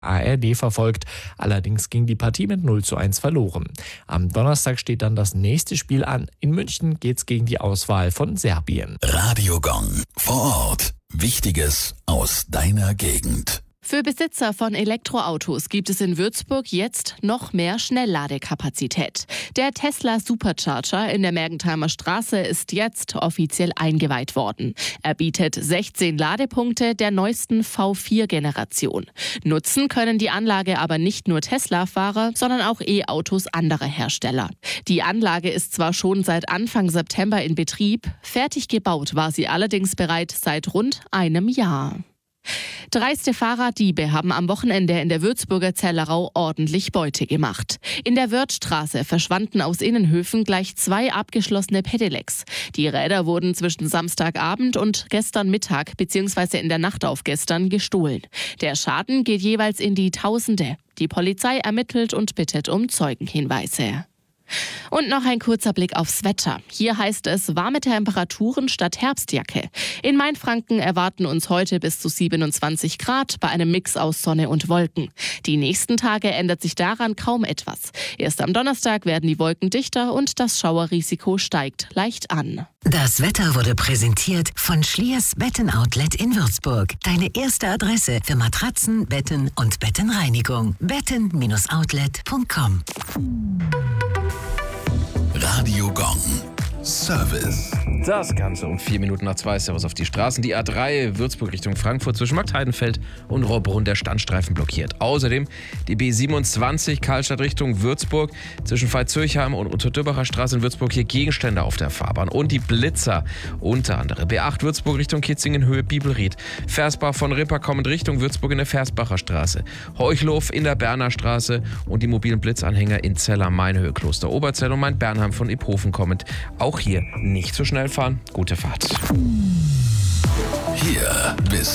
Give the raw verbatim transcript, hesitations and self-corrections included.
A R D verfolgt. Allerdings ging die Partie mit null zu eins verloren. Am Donnerstag steht dann das nächste Spiel an. In München geht's gegen die Auswahl von Serbien. Radio Gong. Vor Ort. Wichtiges aus deiner Gegend. Für Besitzer von Elektroautos gibt es in Würzburg jetzt noch mehr Schnellladekapazität. Der Tesla Supercharger in der Mergentheimer Straße ist jetzt offiziell eingeweiht worden. Er bietet sechzehn Ladepunkte der neuesten V vier Generation. Nutzen können die Anlage aber nicht nur Tesla-Fahrer, sondern auch E-Autos anderer Hersteller. Die Anlage ist zwar schon seit Anfang September in Betrieb, fertig gebaut war sie allerdings bereits seit rund einem Jahr. Dreiste Fahrraddiebe haben am Wochenende in der Würzburger Zellerau ordentlich Beute gemacht. In der Wörthstraße verschwanden aus Innenhöfen gleich zwei abgeschlossene Pedelecs. Die Räder wurden zwischen Samstagabend und gestern Mittag bzw. in der Nacht auf gestern gestohlen. Der Schaden geht jeweils in die Tausende. Die Polizei ermittelt und bittet um Zeugenhinweise. Und noch ein kurzer Blick aufs Wetter. Hier heißt es warme Temperaturen statt Herbstjacke. In Mainfranken erwarten uns heute bis zu siebenundzwanzig Grad bei einem Mix aus Sonne und Wolken. Die nächsten Tage ändert sich daran kaum etwas. Erst am Donnerstag werden die Wolken dichter und das Schauerrisiko steigt leicht an. Das Wetter wurde präsentiert von Schliers Betten-Outlet in Würzburg. Deine erste Adresse für Matratzen, Betten und Bettenreinigung. betten Outlet punkt com. Radio Gong. Service. Das Ganze um vier Minuten nach zwei. Servus auf die Straßen. Die A drei Würzburg Richtung Frankfurt zwischen Marktheidenfeld und Rohrbrunn der Standstreifen blockiert. Außerdem die B siebenundzwanzig Karlstadt Richtung Würzburg zwischen Veitshöchheim und Unterdürbacher Straße in Würzburg hier Gegenstände auf der Fahrbahn. Und die Blitzer unter anderem B acht Würzburg Richtung Kitzingen Höhe Bibelried. Versbach von Ripper kommend Richtung Würzburg in der Versbacher Straße. Heuchlof in der Berner Straße und die mobilen Blitzanhänger in Zeller Mainhöhe Kloster Oberzell und Main-Bernheim von Iphofen kommend. Auch hier nicht zu schnell fahren. Gute Fahrt. Hier bis